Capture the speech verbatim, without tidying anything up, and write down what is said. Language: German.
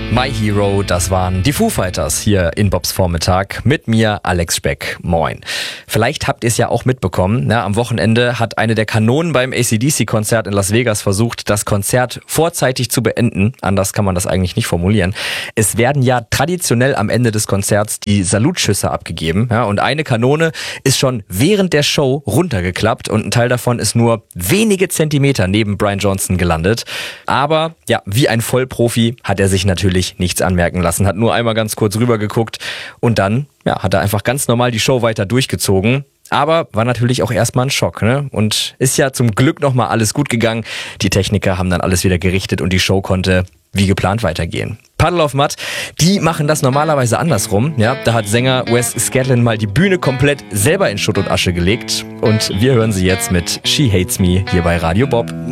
My Hero, das waren die Foo Fighters hier in Bobs Vormittag mit mir, Alex Speck. Moin. Vielleicht habt ihr es ja auch mitbekommen, ja, am Wochenende hat eine der Kanonen beim A C D C-Konzert in Las Vegas versucht, das Konzert vorzeitig zu beenden. Anders kann man das eigentlich nicht formulieren. Es werden ja traditionell am Ende des Konzerts die Salutschüsse abgegeben. Ja, und eine Kanone ist schon während der Show runtergeklappt und ein Teil davon ist nur wenige Zentimeter neben Brian Johnson gelandet. Aber ja, wie ein Vollprofi hat er sich natürlich nichts anmerken lassen, hat nur einmal ganz kurz rüber geguckt und dann ja, hat er einfach ganz normal die Show weiter durchgezogen. Aber war natürlich auch erstmal ein Schock, ne? Und ist ja zum Glück nochmal alles gut gegangen. Die Techniker haben dann alles wieder gerichtet und die Show konnte wie geplant weitergehen. Puddle of Mudd, die machen das normalerweise andersrum. Ja, da hat Sänger Wes Scantlin mal die Bühne komplett selber in Schutt und Asche gelegt. Und wir hören sie jetzt mit She Hates Me hier bei Radio Bob.